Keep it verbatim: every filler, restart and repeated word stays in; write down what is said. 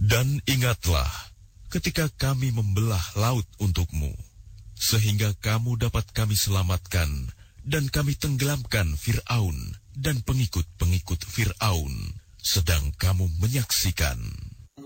Dan ingatlah ketika kami membelah laut untukmu, sehingga kamu dapat kami selamatkan dan kami tenggelamkan Fir'aun dan pengikut-pengikut Fir'aun, sedang kamu menyaksikan.